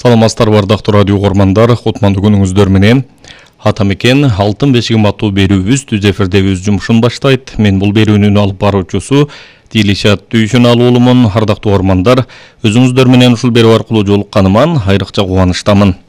Саламатсыздар бардактуу радио угармандар, кутмандуу күнүңүздөр менен. Атамекен алтын бешигим аттуу берүүбүз түз эфирде өз жумушун баштайт. Мен бул берүүнүн алып баруучусу Дилишат Түйшүналуулумун. Ардактуу угармандар, өзүңүздөр менен ушул берүү аркылуу жолукканыман айрыкча кубанычтамын.